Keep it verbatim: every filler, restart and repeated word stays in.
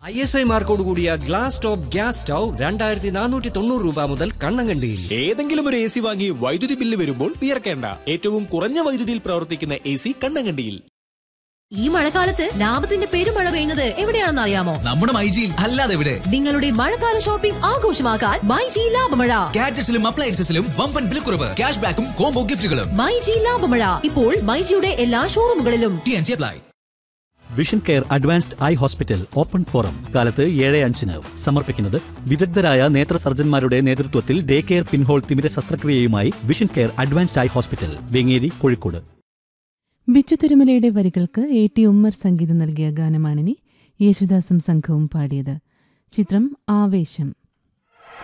I S I മാർക്കോട് കൂടിയ glass top gas stove രണ്ടായിരത്തി നാനൂറ്റി തൊണ്ണൂറ് രൂപ മുതൽ കണ്ണങ്കണ്ടിയിൽ. ഏതെങ്കിലും ഒരു എ സി വാങ്ങി വൈദ്യുതി ബില്ല് വരുമ്പോൾ വിയർക്കേണ്ട. ഏറ്റവും കുറഞ്ഞ വൈദ്യുതിയിൽ പ്രവർത്തിക്കുന്ന എ സി കണ്ണങ്കണ്ടിയിൽ. ഈ മഴക്കാലത്ത് ലാഭത്തിന്റെ പെരുമഴ പെയ്യുന്നത് എവിടെയാണെന്ന് അറിയാമോ? നമ്മുടെ മൈജിയിൽ. അല്ലാതെ എവിടെ? നിങ്ങളുടെ മഴക്കാല ഷോപ്പിംഗ് ആഘോഷമാക്കാൻ മൈജി ലാഭമഴ. ഗാഡ്ജറ്റ്സിലും അപ്ലയൻസസിലും വമ്പൻ വിലക്കുറവ്, ക്യാഷ് ബാക്കും കോംബോ ഗിഫ്റ്റുകളും. മൈജി ലാഭമഴ ഇപ്പോൾ മൈജിയുടെ എല്ലാ ഷോറൂമുകളിലും. T N C apply. Vision care advanced eye hospital open forum കാലത്ത് ഏഴ് അഞ്ചിന് സമർപ്പിക്കുന്നത് വിദഗ്ധരായ നേത്ര സർജന്മാരുടെ നേതൃത്വത്തിൽ ഡേ കെയർ പിൻഹോൾ തിമിര ശസ്ത്രക്രിയയുമായി vision care advanced eye hospital, Vengeri, Kozhikode. Bichu തിരുമലയുടെ വരികൾക്ക് എ ടി ഉമ്മർ സംഗീതം നൽകിയ ഗാനമാണിനി. യേശുദാസും സംഘവും പാടിയത്. ചിത്രം ആവേശം.